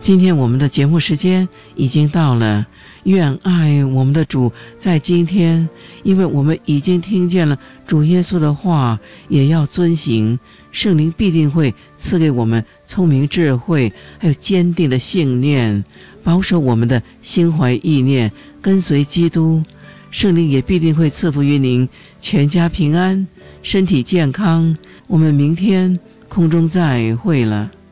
今天我们的节目时间已经到了，愿爱我们的主在今天，因为我们已经听见了主耶稣的话，也要遵行，圣灵必定会赐给我们聪明智慧，还有坚定的信念，保守我们的心怀意念，跟随基督。圣灵也必定会赐福于您，全家平安，身体健康。我们明天空中再会了。